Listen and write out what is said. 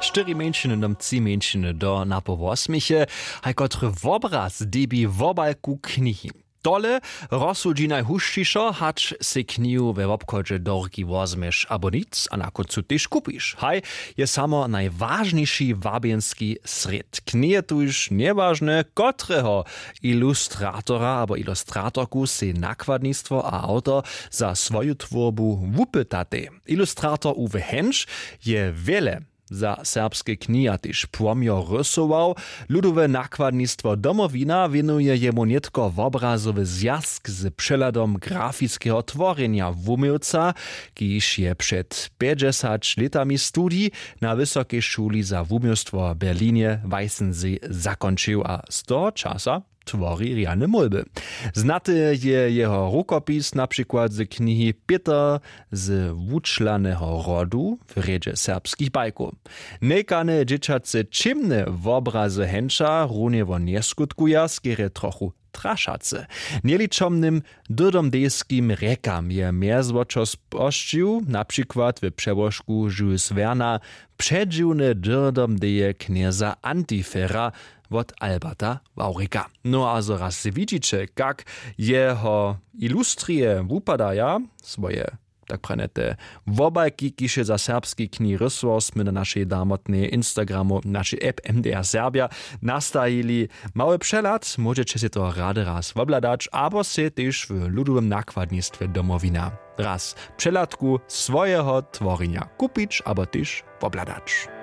4 mjeńšiny dom 3 mjeńšiny do na po 8, haj kotry wobraz debi wobalku knihi. Dole rozsudzi najhušćišo, hacz se kniju we wobchodźe dorgi wozmeš abo nic, a na koncu tyž kupiš. Haj je samo najważniejszy wabienski sred. Knije tuž nieważne, kotreho ilustratora abo ilustratorku se nakładnictwo a autor za swoju tworbu wupytate. Ilustrator Uwe Hensch je wiele za serbskie knija tyž płomio rysował. Ludowe nakładnictwo Domowina winuje jemu nietko wobrazowy zjazk z przeladom grafickiego tworzenia wumiłca, kiż je przed 50 latami studii na Wysokiej Szuli za wumiłstwo w Berlinie Weißensee zakończył, a z toho czasa tworí riane mulby. Znaty je jeho rukopis na przykład z knihy Peter z wučlanego rodu w riedzie serbskich bajków. Nekane dzieciace čimne wobrazy Henscha runiewo nie skutkuja, skiery trochu traszace. Nieliczomnym dodomdejskim rekam je mierzwočo spošćił, na przykład w przełożku Jules Verna przedziwne dodomdeje knieza Antifera od Alberta Waurika. No a zaraz widzicie, jak jeho ilustrie wupadaja, swoje tak pranete wobalki, kiše za serbski kni rysował, sme na naszej damotnej Instagramu, naszej app MDR Serbia nastajili mały przelad, możecie się to rady raz wobladać, abo se też w ludowym nakładnictwie Domowina raz przeladku swojego tworzenia kupić, abo też wobladać.